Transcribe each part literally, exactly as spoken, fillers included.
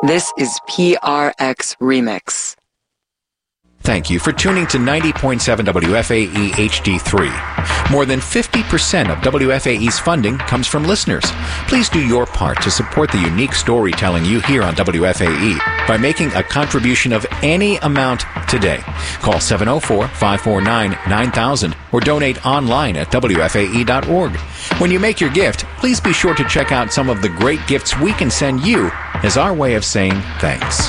This is P R X Remix. Thank you for tuning to ninety point seven W F A E H D three. More than fifty percent of W F A E's funding comes from listeners. Please do your part to support the unique storytelling you hear on W F A E by making a contribution of any amount today. Call seven oh four, five four nine, nine thousand or donate online at W F A E dot org. When you make your gift, please be sure to check out some of the great gifts we can send you as our way of saying thanks.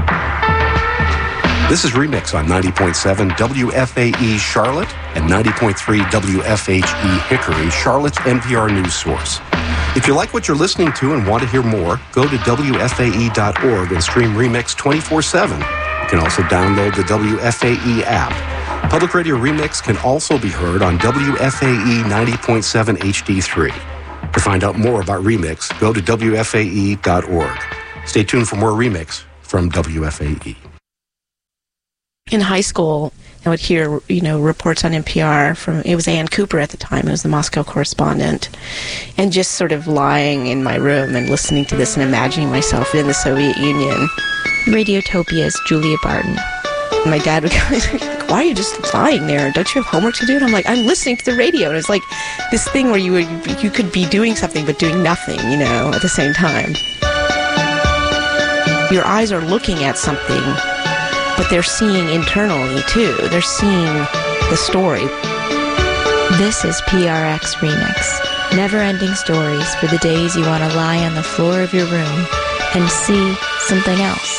This is Remix on ninety point seven W F A E Charlotte and ninety point three W F H E Hickory, Charlotte's N P R news source. If you like what you're listening to and want to hear more, go to W F A E dot org and stream Remix twenty-four seven. You can also download the W F A E app. Public Radio Remix can also be heard on W F A E ninety point seven H D three. To find out more about Remix, go to W F A E dot org. Stay tuned for more Remix from W F A E. In high school, I would hear, you know, reports on N P R from, it was Ann Cooper at the time, it was the Moscow correspondent, and just sort of lying in my room and listening to this and imagining myself in the Soviet Union. Radiotopia's Julia Barton. My dad would go, like, why are you just lying there? Don't you have homework to do? And I'm like, I'm listening to the radio. And it's like this thing where you would, you could be doing something but doing nothing, you know, at the same time. Your eyes are looking at something, but they're seeing internally, too. They're seeing the story. This is P R X Remix. Never-ending stories for the days you want to lie on the floor of your room and see something else.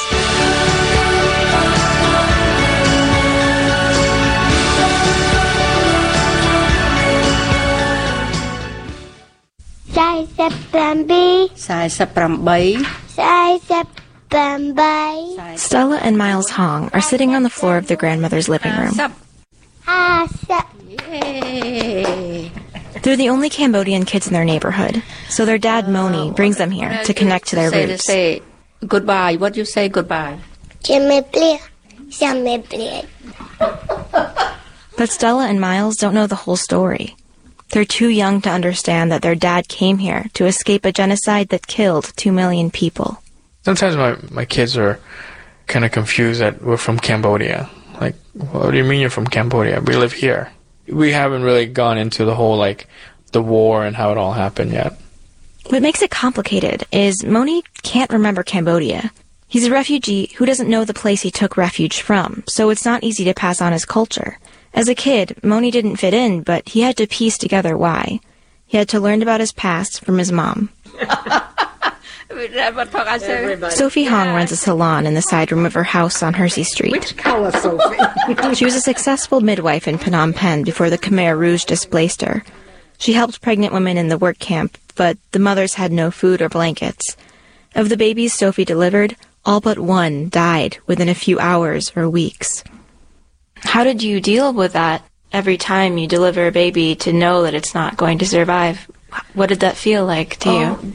Stella and Miles Hong are sitting on the floor of their grandmother's living room. They're the only Cambodian kids in their neighborhood, so their dad, Moni, brings them here to connect to their roots. Say goodbye. What do you say goodbye? But Stella and Miles don't know the whole story. They're too young to understand that their dad came here to escape a genocide that killed two million people. Sometimes my, my kids are kind of confused that we're from Cambodia. Like, what do you mean you're from Cambodia? We live here. We haven't really gone into the whole, like, the war and how it all happened yet. What makes it complicated is Moni can't remember Cambodia. He's a refugee who doesn't know the place he took refuge from, so it's not easy to pass on his culture. As a kid, Moni didn't fit in, but he had to piece together why. He had to learn about his past from his mom. Sophie Hong runs a salon in the side room of her house on Hersey Street. Which color, Sophie? She was a successful midwife in Phnom Penh before the Khmer Rouge displaced her. She helped pregnant women in the work camp, but the mothers had no food or blankets. Of the babies Sophie delivered, all but one died within a few hours or weeks. How did you deal with that every time you deliver a baby to know that it's not going to survive? What did that feel like to you? Oh,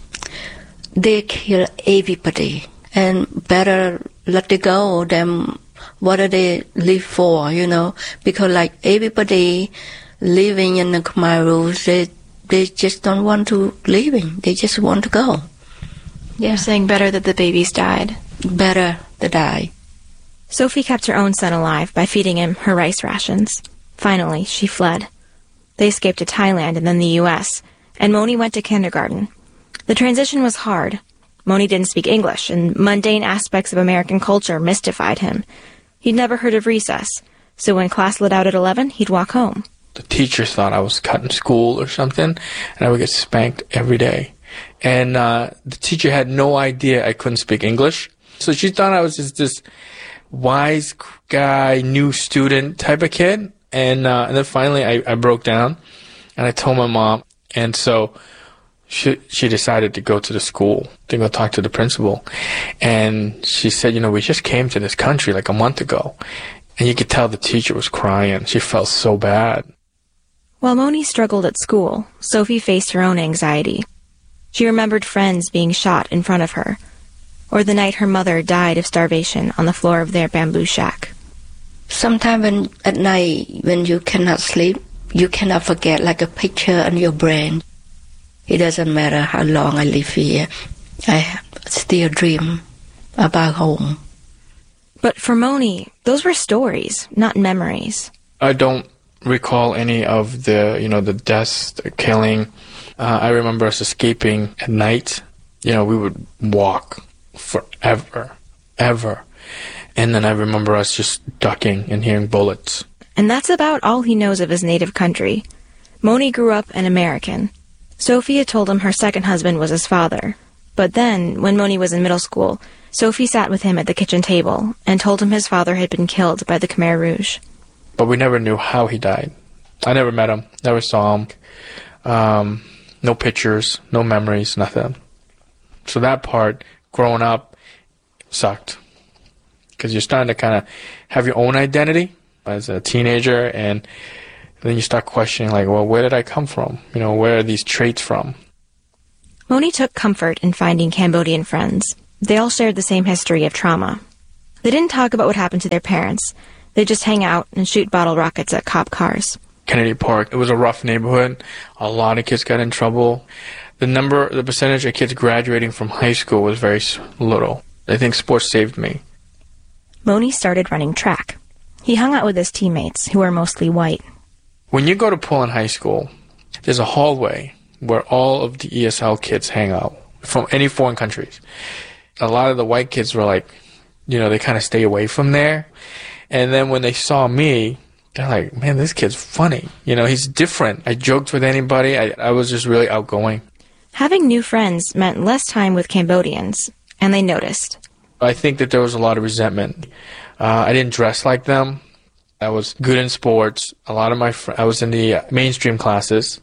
they kill everybody, and better let it go than what do they live for, you know? Because like everybody living in the Khmer Rouge, they, they just don't want to live in. They just want to go. Yeah. You're saying better that the babies died? Better to die. Sophie kept her own son alive by feeding him her rice rations. Finally, she fled. They escaped to Thailand and then the U S, and Moni went to kindergarten. The transition was hard. Moni didn't speak English, and mundane aspects of American culture mystified him. He'd never heard of recess, so when class let out at eleven, he'd walk home. The teachers thought I was cutting school or something, and I would get spanked every day. And uh, the teacher had no idea I couldn't speak English, so she thought I was just this wise guy, new student type of kid. And, uh, and then finally I, I broke down, and I told my mom, and so she, she decided to go to the school, to go talk to the principal. And she said, you know, we just came to this country like a month ago. And you could tell the teacher was crying. She felt so bad. While Moni struggled at school, Sophie faced her own anxiety. She remembered friends being shot in front of her, or the night her mother died of starvation on the floor of their bamboo shack. Sometimes when, at night, when you cannot sleep, you cannot forget like a picture in your brain. It doesn't matter how long I live here. I still dream back home. But for Moni, those were stories, not memories. I don't recall any of the, you know, the deaths, the killing. Uh, I remember us escaping at night. You know, we would walk forever, ever. And then I remember us just ducking and hearing bullets. And that's about all he knows of his native country. Moni grew up an American. Sophia told him her second husband was his father. But then, when Moni was in middle school, Sophie sat with him at the kitchen table and told him his father had been killed by the Khmer Rouge. But we never knew how he died. I never met him, never saw him. Um, no pictures, no memories, nothing. So that part, growing up, sucked. Because you're starting to kind of have your own identity as a teenager, and then you start questioning, like, well, where did I come from? You know, where are these traits from? Moni took comfort in finding Cambodian friends. They all shared the same history of trauma. They didn't talk about what happened to their parents. They just hang out and shoot bottle rockets at cop cars. Kennedy Park, it was a rough neighborhood. A lot of kids got in trouble. The number, the percentage of kids graduating from high school was very little. I think sports saved me. Moni started running track. He hung out with his teammates, who were mostly white. When you go to Pullman High School, there's a hallway where all of the E S L kids hang out from any foreign countries. A lot of the white kids were like, you know, they kind of stay away from there. And then when they saw me, they're like, man, this kid's funny. You know, he's different. I joked with anybody. I, I was just really outgoing. Having new friends meant less time with Cambodians, and they noticed. I think that there was a lot of resentment. Uh, I didn't dress like them. I was good in sports. A lot of my fr- I was in the uh, mainstream classes,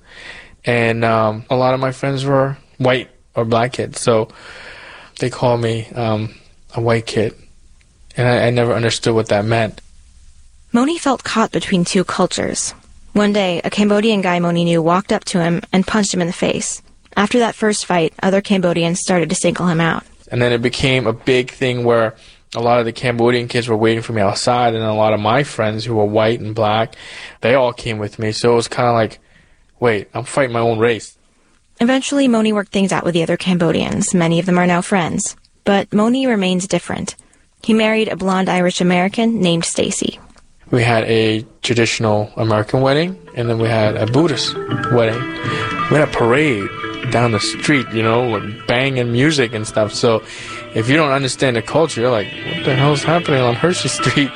and um, a lot of my friends were white or black kids. So they called me um, a white kid, and I, I never understood what that meant. Moni felt caught between two cultures. One day, a Cambodian guy Moni knew walked up to him and punched him in the face. After that first fight, other Cambodians started to single him out. And then it became a big thing where a lot of the Cambodian kids were waiting for me outside, and a lot of my friends who were white and black, they all came with me. So it was kind of like, wait, I'm fighting my own race. Eventually, Moni worked things out with the other Cambodians. Many of them are now friends. But Moni remains different. He married a blonde Irish American named Stacy. We had a traditional American wedding, and then we had a Buddhist wedding. We had a parade down the street, you know, with banging music and stuff. So if you don't understand the culture, you're like, what the hell's happening on Hershey Street?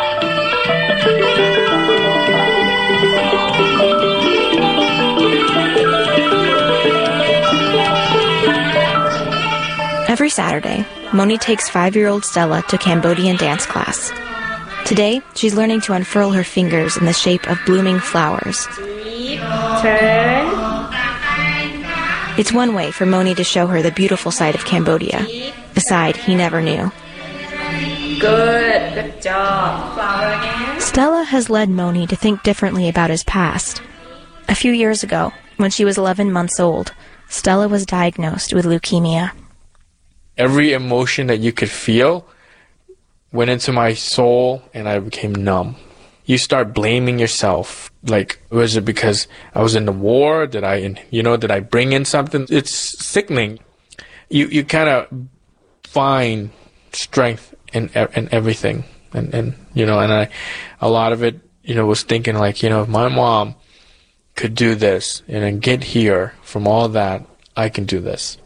Every Saturday, Moni takes five-year-old Stella to Cambodian dance class. Today, she's learning to unfurl her fingers in the shape of blooming flowers. Turn. It's one way for Moni to show her the beautiful side of Cambodia, a side he never knew. Good. Good job. Flower again. Stella has led Moni to think differently about his past. A few years ago, when she was eleven months old, Stella was diagnosed with leukemia. Every emotion that you could feel went into my soul, and I became numb. You start blaming yourself. Like, was it because I was in the war? Did I, you know, did I bring in something? It's sickening. You you kind of find strength in in everything, and and you know, and I, a lot of it, you know, was thinking like, you know, if my mom could do this and then get here from all that, I can do this.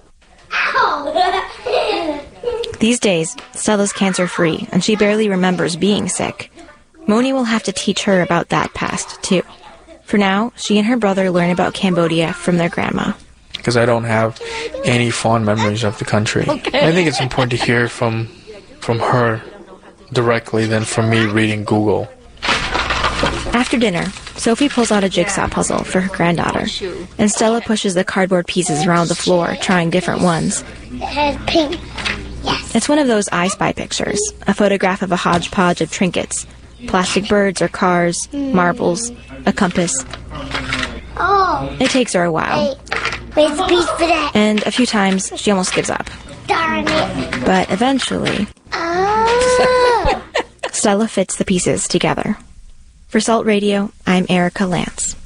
These days, Stella's cancer-free, and she barely remembers being sick. Moni will have to teach her about that past, too. For now, she and her brother learn about Cambodia from their grandma. Because I don't have any fond memories of the country. Okay. I think it's important to hear from from her directly than from me reading Google. After dinner, Sophie pulls out a jigsaw puzzle for her granddaughter, and Stella pushes the cardboard pieces around the floor, trying different ones. It has pink. Yes. It's one of those I Spy pictures, a photograph of a hodgepodge of trinkets, plastic birds or cars, marbles, a compass. Oh. It takes her a while. Hey, where's the piece for that? And a few times, she almost gives up. Darn it. But eventually, Oh. Stella fits the pieces together. For Salt Radio, I'm Erica Lance.